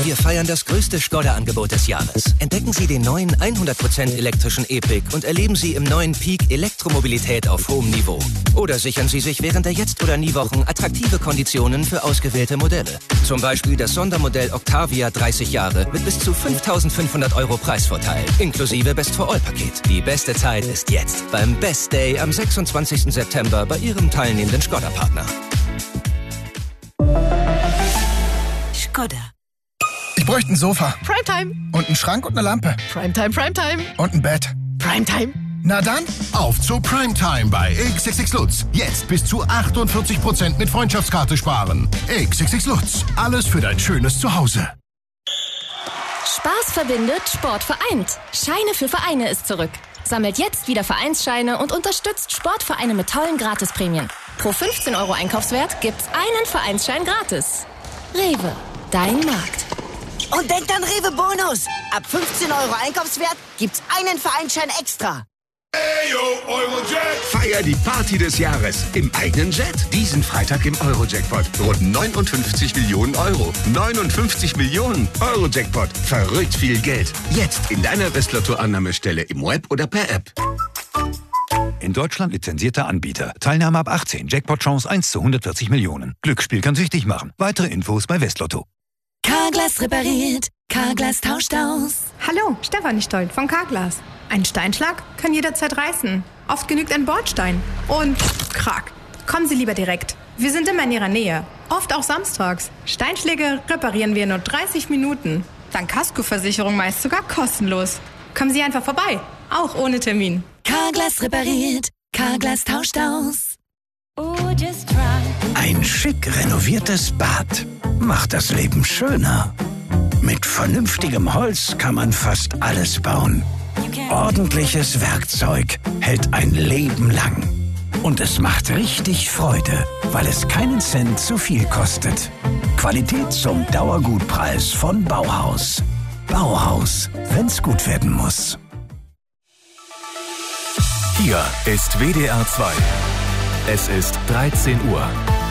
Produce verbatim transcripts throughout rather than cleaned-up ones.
Wir feiern das größte Skoda-Angebot des Jahres. Entdecken Sie den neuen hundert Prozent elektrischen E-Pick und erleben Sie im neuen Peak Elektromobilität auf hohem Niveau. Oder sichern Sie sich während der Jetzt- oder Nie-Wochen attraktive Konditionen für ausgewählte Modelle. Zum Beispiel das Sondermodell Octavia dreißig Jahre mit bis zu fünftausendfünfhundert Euro Preisvorteil, inklusive Best-for-All-Paket. Die beste Zeit ist jetzt beim Best Day am sechsundzwanzigsten September bei Ihrem teilnehmenden Skoda-Partner. Skoda. Ich bräuchte ein Sofa. Primetime. Und einen Schrank und eine Lampe. Primetime, Primetime. Und ein Bett. Primetime. Na dann, auf zu Primetime bei X X X Lutz. Jetzt bis zu achtundvierzig Prozent mit Freundschaftskarte sparen. X X X Lutz. Alles für dein schönes Zuhause. Spaß verbindet, Sport vereint. Scheine für Vereine ist zurück. Sammelt jetzt wieder Vereinsscheine und unterstützt Sportvereine mit tollen Gratisprämien. Pro fünfzehn Euro Einkaufswert gibt's einen Vereinsschein gratis. Rewe, dein Markt. Und denkt an Rewe Bonus. Ab fünfzehn Euro Einkaufswert gibt's einen Vereinsschein extra. Eyo, Eurojack! Feier die Party des Jahres im eigenen Jet. Diesen Freitag im Eurojackpot. Rund neunundfünfzig Millionen Euro. neunundfünfzig Millionen Eurojackpot. Verrückt viel Geld. Jetzt in deiner Westlotto-Annahmestelle im Web oder per App. In Deutschland lizenzierter Anbieter. Teilnahme ab achtzehn. Jackpot-Chance eins zu hundertvierzig Millionen. Glücksspiel kann süchtig machen. Weitere Infos bei Westlotto. Carglass repariert. Carglass tauscht aus. Hallo, Stefanie Stoll von Carglass. Ein Steinschlag kann jederzeit reißen. Oft genügt ein Bordstein. Und krack. Kommen Sie lieber direkt. Wir sind immer in Ihrer Nähe. Oft auch samstags. Steinschläge reparieren wir in nur dreißig Minuten. Dank Kaskoversicherung meist sogar kostenlos. Kommen Sie einfach vorbei. Auch ohne Termin. Carglass repariert. Carglass tauscht aus. Ein schick renoviertes Bad macht das Leben schöner. Mit vernünftigem Holz kann man fast alles bauen. Ordentliches Werkzeug hält ein Leben lang. Und es macht richtig Freude, weil es keinen Cent zu viel kostet. Qualität zum Dauergutpreis von Bauhaus. Bauhaus, wenn's gut werden muss. Hier ist W D R zwei. Es ist dreizehn Uhr.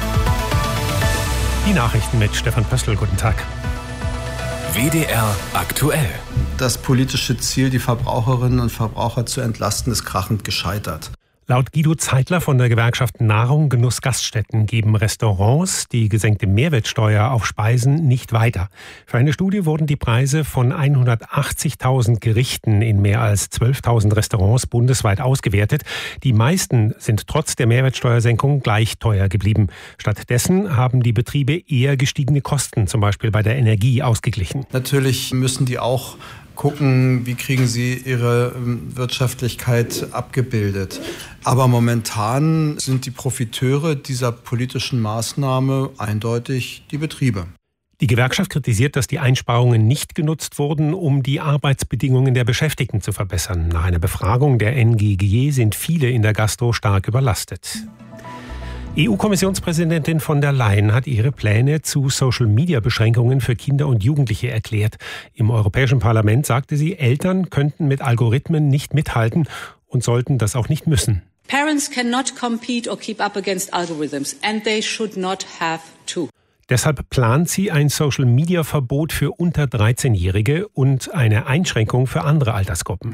Die Nachrichten mit Stefan Pöstl. Guten Tag. W D R aktuell. Das politische Ziel, die Verbraucherinnen und Verbraucher zu entlasten, ist krachend gescheitert. Laut Guido Zeitler von der Gewerkschaft Nahrung Genuss Gaststätten geben Restaurants die gesenkte Mehrwertsteuer auf Speisen nicht weiter. Für eine Studie wurden die Preise von hundertachtzigtausend Gerichten in mehr als zwölftausend Restaurants bundesweit ausgewertet. Die meisten sind trotz der Mehrwertsteuersenkung gleich teuer geblieben. Stattdessen haben die Betriebe eher gestiegene Kosten, zum Beispiel bei der Energie, ausgeglichen. Natürlich müssen die auch gucken, wie kriegen sie ihre Wirtschaftlichkeit abgebildet. Aber momentan sind die Profiteure dieser politischen Maßnahme eindeutig die Betriebe. Die Gewerkschaft kritisiert, dass die Einsparungen nicht genutzt wurden, um die Arbeitsbedingungen der Beschäftigten zu verbessern. Nach einer Befragung der N G G sind viele in der Gastro stark überlastet. E U-Kommissionspräsidentin von der Leyen hat ihre Pläne zu Social-Media-Beschränkungen für Kinder und Jugendliche erklärt. Im Europäischen Parlament sagte sie, Eltern könnten mit Algorithmen nicht mithalten und sollten das auch nicht müssen. Parents cannot compete or keep up against algorithms and they should not have to. Deshalb plant sie ein Social-Media-Verbot für unter dreizehnjährige und eine Einschränkung für andere Altersgruppen.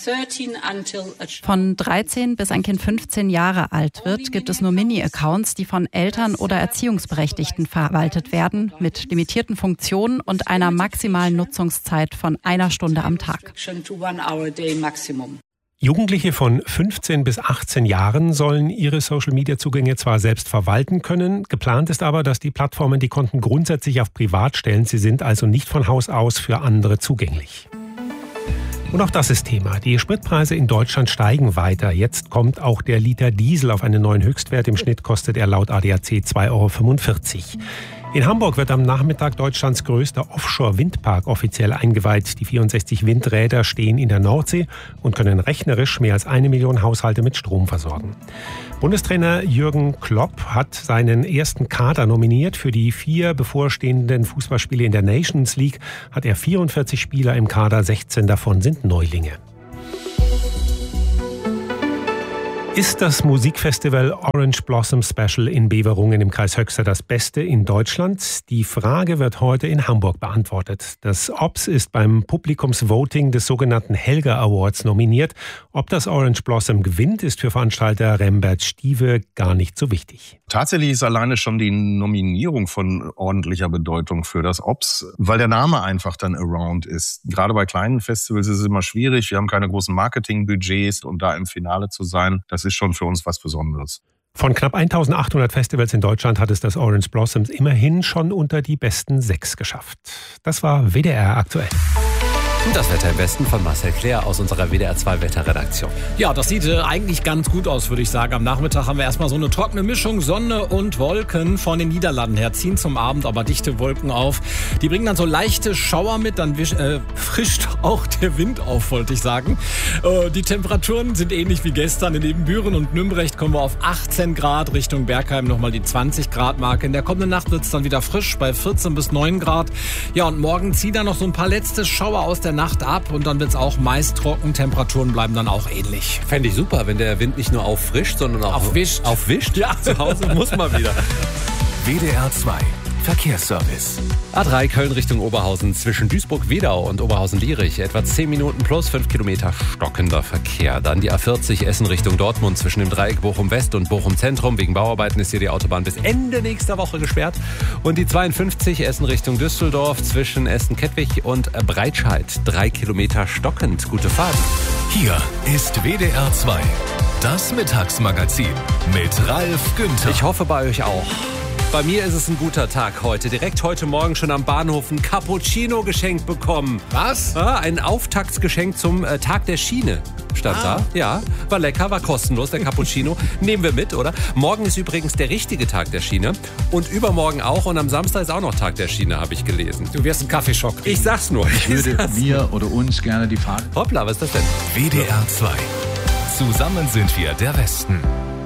Von dreizehn bis ein Kind fünfzehn Jahre alt wird, gibt es nur Mini-Accounts, die von Eltern oder Erziehungsberechtigten verwaltet werden, mit limitierten Funktionen und einer maximalen Nutzungszeit von einer Stunde am Tag. Jugendliche von fünfzehn bis achtzehn Jahren sollen ihre Social-Media-Zugänge zwar selbst verwalten können, geplant ist aber, dass die Plattformen die Konten grundsätzlich auf privat stellen. Sie sind also nicht von Haus aus für andere zugänglich. Und auch das ist Thema. Die Spritpreise in Deutschland steigen weiter. Jetzt kommt auch der Liter Diesel auf einen neuen Höchstwert. Im Schnitt kostet er laut A D A C zwei Euro fünfundvierzig. In Hamburg wird am Nachmittag Deutschlands größter Offshore-Windpark offiziell eingeweiht. Die vierundsechzig Windräder stehen in der Nordsee und können rechnerisch mehr als eine Million Haushalte mit Strom versorgen. Bundestrainer Jürgen Klopp hat seinen ersten Kader nominiert. Für die vier bevorstehenden Fußballspiele in der Nations League hat er vierundvierzig Spieler im Kader, sechzehn davon sind Neulinge. Ist das Musikfestival Orange Blossom Special in Beverungen im Kreis Höxter das beste in Deutschland? Die Frage wird heute in Hamburg beantwortet. Das O B S ist beim Publikumsvoting des sogenannten Helga Awards nominiert. Ob das Orange Blossom gewinnt, ist für Veranstalter Rembert Stieve gar nicht so wichtig. Tatsächlich ist alleine schon die Nominierung von ordentlicher Bedeutung für das O B S, weil der Name einfach dann Around ist. Gerade bei kleinen Festivals ist es immer schwierig. Wir haben keine großen Marketingbudgets, um da im Finale zu sein. Das ist schon für uns was Besonderes. Von knapp eintausendachthundert Festivals in Deutschland hat es das Orange Blossoms immerhin schon unter die besten sechs geschafft. Das war W D R aktuell. Und das Wetter im Westen von Marcel Claire aus unserer W D R zwei Wetterredaktion. Ja, das sieht äh, eigentlich ganz gut aus, würde ich sagen. Am Nachmittag haben wir erstmal so eine trockene Mischung. Sonne und Wolken von den Niederlanden her ziehen zum Abend aber dichte Wolken auf. Die bringen dann so leichte Schauer mit, dann wisch, äh, frischt auch der Wind auf, wollte ich sagen. Äh, die Temperaturen sind ähnlich wie gestern. In Ebenbüren und Nümbrecht kommen wir auf achtzehn Grad, Richtung Bergheim nochmal die zwanzig Grad Marke. In der kommenden Nacht wird es dann wieder frisch bei vierzehn bis neun Grad. Ja, und morgen ziehen dann noch so ein paar letzte Schauer aus der Nacht ab und dann wird es auch meist trocken. Temperaturen bleiben dann auch ähnlich. Fände ich super, wenn der Wind nicht nur auffrischt, sondern auch aufwischt. Aufwischt? Ja, zu Hause muss man wieder. W D R zwei Verkehrsservice. A drei Köln Richtung Oberhausen zwischen Duisburg-Wedau und Oberhausen-Lierich. Etwa zehn Minuten plus fünf Kilometer stockender Verkehr. Dann die A vierzig Essen Richtung Dortmund zwischen dem Dreieck Bochum-West und Bochum-Zentrum. Wegen Bauarbeiten ist hier die Autobahn bis Ende nächster Woche gesperrt. Und die zweiundfünfzig Essen Richtung Düsseldorf zwischen Essen-Kettwig und Breitscheid. Drei Kilometer stockend. Gute Fahrt. Hier ist W D R zwei. Das Mittagsmagazin mit Ralf Günther. Ich hoffe bei euch auch. Bei mir ist es ein guter Tag heute. Direkt heute Morgen schon am Bahnhof ein Cappuccino geschenkt bekommen. Was? Ja, ein Auftaktsgeschenk zum äh, Tag der Schiene stand ah. da. Ja, war lecker, war kostenlos, der Cappuccino. Nehmen wir mit, oder? Morgen ist übrigens der richtige Tag der Schiene. Und übermorgen auch. Und am Samstag ist auch noch Tag der Schiene, habe ich gelesen. Du wirst einen Kaffeeschock. Ich sag's nur. Ich würde mir oder uns gerne die Frage... Hoppla, was ist das denn? W D R zwei. Zusammen sind wir der Westen.